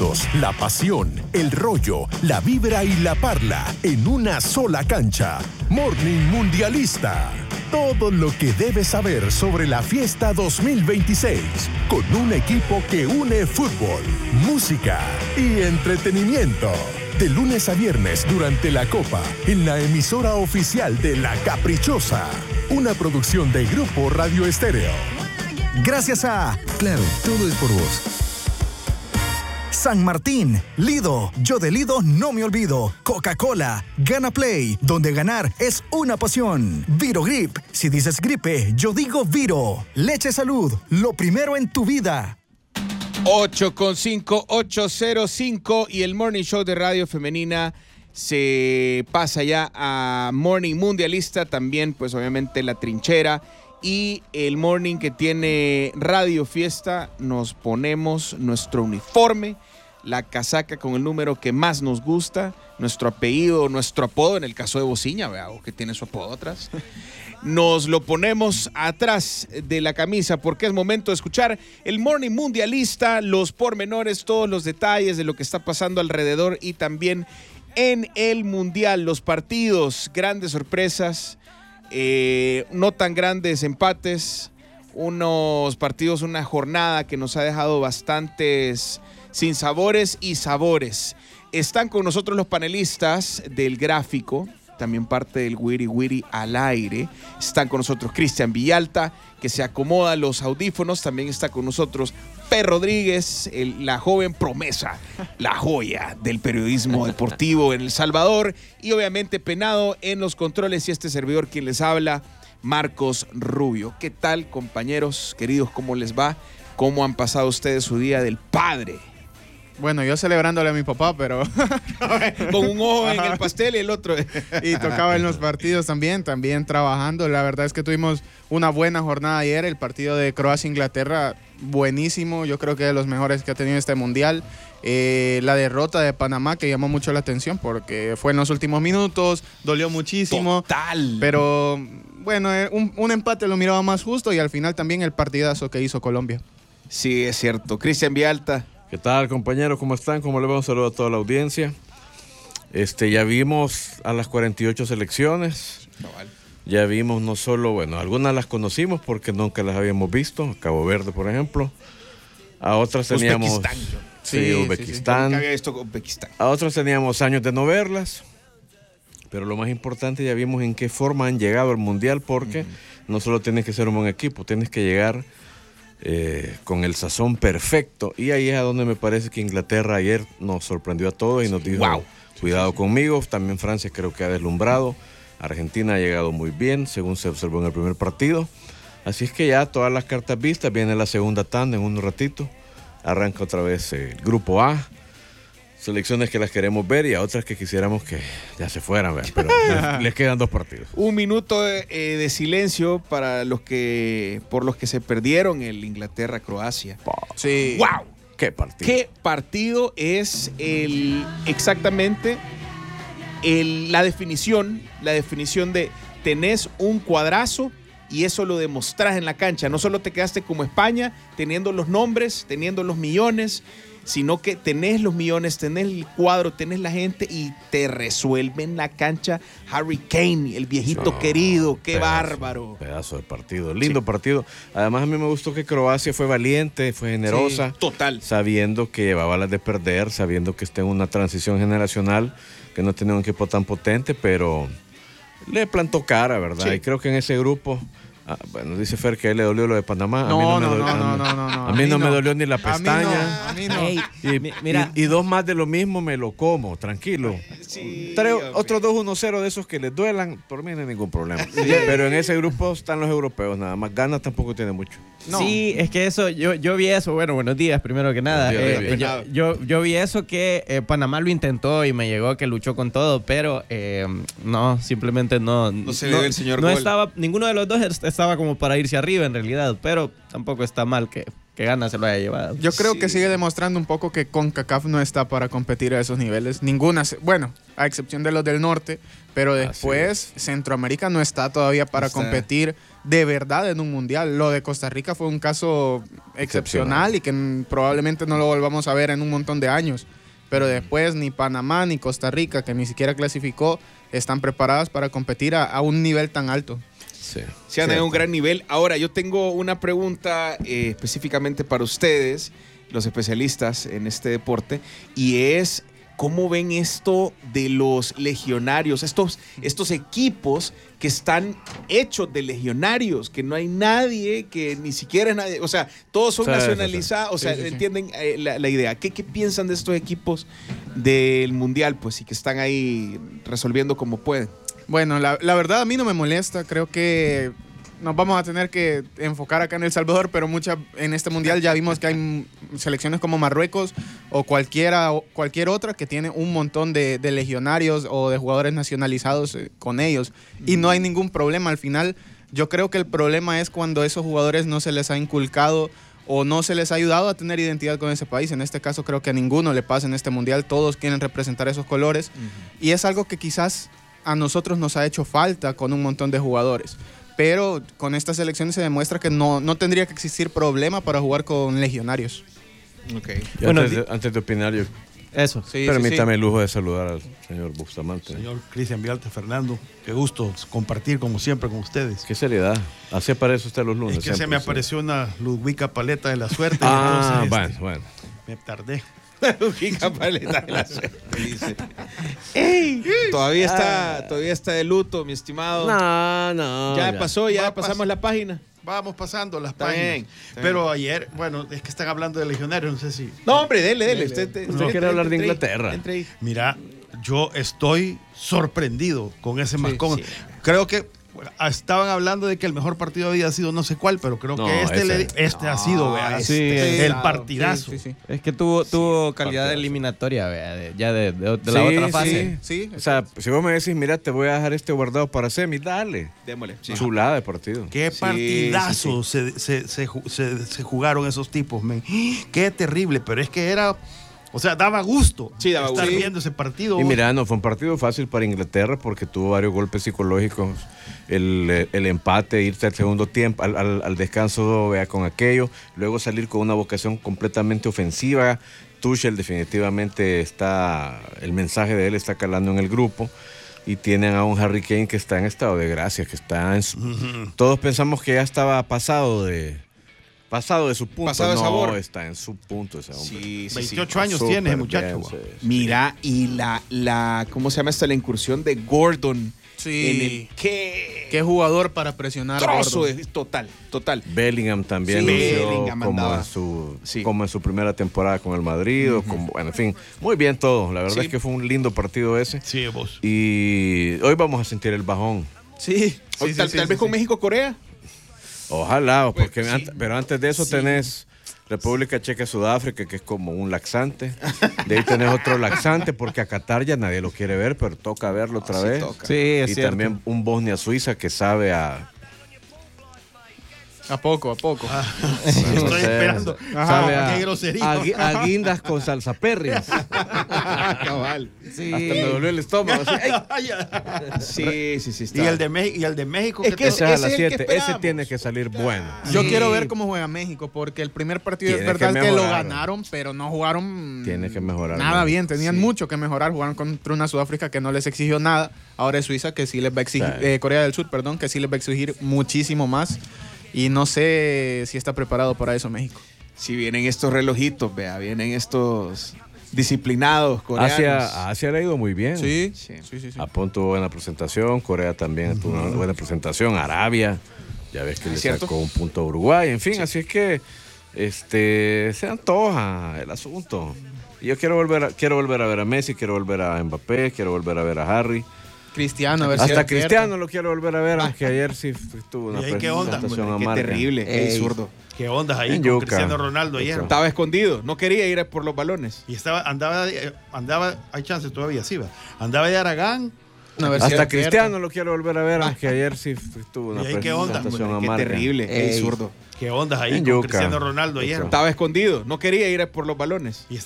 sentimientos, la pasión, el rollo, la vibra y la parla en una sola cancha. Morning Mundialista. Todo lo que debes saber sobre la fiesta 2026, con un equipo que une fútbol, música y entretenimiento. De lunes a viernes durante la Copa, en la emisora oficial de La Caprichosa. Una producción de Grupo Radio Estéreo. Gracias a Claro, todo es por vos. San Martín, Lido, yo de Lido no me olvido. Coca-Cola, Gana Play, donde ganar es una pasión. Virogrip, si dices gripe, yo digo Viro. Leche Salud, lo primero en tu vida. 8:05, 8:05 y el Morning Show de Radio Femenina se pasa ya a Morning Mundialista, también pues obviamente La Trinchera y el Morning que tiene Radio Fiesta. Nos ponemos nuestro uniforme, la casaca con el número que más nos gusta, nuestro apellido, nuestro apodo, en el caso de Bociña, vea, que tiene su apodo atrás. Nos lo ponemos atrás de la camisa porque es momento de escuchar el Morning Mundialista, los pormenores, todos los detalles de lo que está pasando alrededor y también en el Mundial, los partidos, grandes sorpresas, no tan grandes empates, unos partidos, una jornada que nos ha dejado bastantes sinsabores y sabores. Están con nosotros los panelistas del gráfico, también parte del Wiri Wiri al aire. Están con nosotros Cristian Villalta, que se acomoda los audífonos. También está con nosotros Fer Rodríguez, la joven promesa, la joya del periodismo deportivo en El Salvador. Y obviamente Penado en los controles y este servidor quien les habla, Marcos Rubio. ¿Qué tal, compañeros queridos? ¿Cómo les va? ¿Cómo han pasado ustedes su día del padre? Bueno, yo celebrándole a mi papá, pero... Con un ojo en el pastel y el otro. Y tocaba en los partidos también trabajando. La verdad es que tuvimos una buena jornada ayer. El partido de Croacia-Inglaterra, buenísimo. Yo creo que de los mejores que ha tenido este Mundial. La derrota de Panamá, que llamó mucho la atención porque fue en los últimos minutos, dolió muchísimo. Total. Pero bueno, un empate lo miraba más justo y al final también el partidazo que hizo Colombia. Sí, es cierto. Cristian Villalta. ¿Qué tal, compañeros? ¿Cómo están? ¿Cómo les va? Un saludo a toda la audiencia. Ya vimos a las 48 selecciones. Ya vimos no solo, bueno, algunas las conocimos porque nunca las habíamos visto. Cabo Verde, por ejemplo. A otras teníamos... Uzbekistán. Sí, Uzbekistán. Nunca había visto Uzbekistán. A otras teníamos años de no verlas. Pero lo más importante, ya vimos en qué forma han llegado al Mundial porque no solo tienes que ser un buen equipo, tienes que llegar... con el sazón perfecto, y ahí es a donde me parece que Inglaterra ayer nos sorprendió a todos y nos dijo, wow, cuidado conmigo. También Francia creo que ha deslumbrado, Argentina ha llegado muy bien según se observó en el primer partido, así es que ya todas las cartas vistas, viene la segunda tanda en un ratito, arranca otra vez el grupo A, selecciones que las queremos ver y a otras que quisiéramos que ya se fueran, pero les quedan 2 partidos. Un minuto de silencio para por los que se perdieron el Inglaterra-Croacia. Sí. ¡Wow! ¡Qué partido! ¿Qué partido es exactamente la definición de tenés un cuadrazo y eso lo demostrás en la cancha? No solo te quedaste como España teniendo los nombres, teniendo los millones, sino que tenés los millones, tenés el cuadro, tenés la gente y te resuelven la cancha. Harry Kane, el viejito querido, qué bárbaro. Pedazo de partido, lindo partido. Además a mí me gustó que Croacia fue valiente, fue generosa. Sí, total. Sabiendo que llevaba las de perder, sabiendo que está en una transición generacional, que no tenía un equipo tan potente, pero le plantó cara, ¿verdad? Sí. Y creo que en ese grupo... bueno, dice Fer que a él le dolió lo de Panamá. A mí no me dolió ni la pestaña. A mí no. Hey, mira. Y 2 más de lo mismo me lo como, tranquilo. Sí, Otros 2-1-0 de esos que les duelan, por mí no hay ningún problema. Pero en ese grupo están los europeos nada más. Ghana tampoco tiene mucho. No. Sí, es que eso, yo vi eso, bueno, buenos días primero que nada. Yo vi eso que Panamá lo intentó y me llegó que luchó con todo, pero no, simplemente no. No se le dio el señor no gol. estaba, ninguno de los dos estaba como para irse arriba en realidad, pero tampoco está mal que Ghana se lo haya llevado. Yo creo que sigue demostrando un poco que CONCACAF no está para competir a esos niveles. Ninguna, bueno, a excepción de los del norte, pero después Centroamérica no está todavía para competir de verdad en un mundial. Lo de Costa Rica fue un caso excepcional y que probablemente no lo volvamos a ver en un montón de años. Pero después ni Panamá ni Costa Rica, que ni siquiera clasificó, están preparadas para competir a un nivel tan alto. Se han en un gran nivel. Ahora, yo tengo una pregunta específicamente para ustedes, los especialistas en este deporte, y es, ¿cómo ven esto de los legionarios? Estos equipos que están hechos de legionarios, que no hay nadie, que ni siquiera es nadie, o sea, todos son nacionalizados, o sea, entienden la idea. ¿Qué piensan de estos equipos del Mundial, pues, y que están ahí resolviendo como pueden? Bueno, la verdad a mí no me molesta, creo que nos vamos a tener que enfocar acá en El Salvador, pero en este mundial ya vimos que hay selecciones como Marruecos o cualquier otra que tiene un montón de legionarios o de jugadores nacionalizados con ellos y no hay ningún problema. Al final yo creo que el problema es cuando a esos jugadores no se les ha inculcado o no se les ha ayudado a tener identidad con ese país. En este caso creo que a ninguno le pasa en este mundial, todos quieren representar esos colores y es algo que quizás a nosotros nos ha hecho falta con un montón de jugadores. Pero con estas selecciones se demuestra que no tendría que existir problema para jugar con legionarios. Okay. Bueno, antes de opinar, permítame el lujo de saludar al señor Bustamante. Señor Cristian Vialta, Fernando, qué gusto compartir como siempre con ustedes. Qué seriedad. Así aparece usted los lunes. Es que se me apareció una Ludwika paleta de la suerte. Entonces, bueno. Me tardé. Ludwika paleta de la suerte, dice. ¡Ey! Todavía está de luto, mi estimado. No. Ya pasó, pasamos la página. Vamos pasando las páginas. Pero ayer, bueno, es que están hablando de legionarios, no sé si... No, hombre, dele. Usted quiere hablar de Inglaterra. Mira, yo estoy sorprendido con ese mascón. Sí. Creo que estaban hablando de que el mejor partido había sido no sé cuál, pero creo que este ha sido el partidazo. Sí. Es que tuvo calidad de eliminatoria, ya de la otra fase. Sí. O sea, si vos me decís, mira, te voy a dejar este guardado para semi, dale. Démosle. Chulada de partido. Qué partidazo se jugaron esos tipos, men. Qué terrible, pero es que era... O sea, daba gusto estar viendo ese partido. Y mira, no fue un partido fácil para Inglaterra porque tuvo varios golpes psicológicos. El empate, irse al segundo tiempo, al descanso con aquello, luego salir con una vocación completamente ofensiva. Tuchel definitivamente el mensaje de él está calando en el grupo. Y tienen a un Harry Kane que está en estado de gracia, que está todos pensamos que ya estaba pasado de su punto. Pasado de sabor. Está en su punto ese hombre. 28 años tiene ese muchacho. Mira, y ¿cómo se llama esta? La incursión de Gordon. Sí. Qué jugador para presionar. Trozo, total. Bellingham también. Bellingham como en su primera temporada con el Madrid. En fin, muy bien todo. La verdad es que fue un lindo partido ese. Sí, vos. Y hoy vamos a sentir el bajón. Tal vez con México-Corea. Ojalá, pero antes de eso tenés República Checa, Sudáfrica, que es como un laxante. De ahí tenés otro laxante, porque a Qatar ya nadie lo quiere ver, pero toca verlo otra vez. Sí, es y cierto. También un Bosnia-Suiza que sabe a poco. Estoy esperando. Sabe qué grosería. A guindas con salsa perris. Cabal. Sí. Hasta me dolió el estómago. Sí. ¿Y el de México? Es que ese es a las 7. Ese tiene que salir bueno. Yo quiero ver cómo juega México, porque el primer partido es verdad que lo ganaron, pero no jugaron Tiene que mejorar nada bien. Tenían mucho que mejorar. Jugaron contra una Sudáfrica que no les exigió nada. Ahora es Suiza, que sí les va a exigir, Corea del Sur, perdón, que sí les va a exigir muchísimo más. Y no sé si está preparado para eso México. Si vienen estos relojitos, vienen estos disciplinados coreanos. Asia le ha ido muy bien. Sí. Japón tuvo buena presentación, Corea también tuvo una buena presentación, Arabia, ya ves que le sacó un punto a Uruguay, en fin, así es que se antoja el asunto. Y yo quiero volver a ver a Messi, quiero volver a Mbappé, quiero volver a ver a Harry. Cristiano, a ver hasta Cristiano lo quiero volver a ver, aunque ayer sí tuvo una presentación amarga. Qué terrible, qué zurdo. ¿Qué ondas ahí con Cristiano Ronaldo ayer? Estaba escondido, no quería ir por los balones. Y andaba, hay chances todavía, sí va. Andaba de Aragán, Hasta Cristiano lo quiero volver a ver, aunque ayer sí tuvo una presentación amarga. Qué terrible, zurdo. ¿Qué ondas ahí con Cristiano Ronaldo ayer? Estaba escondido, no quería ir por los balones.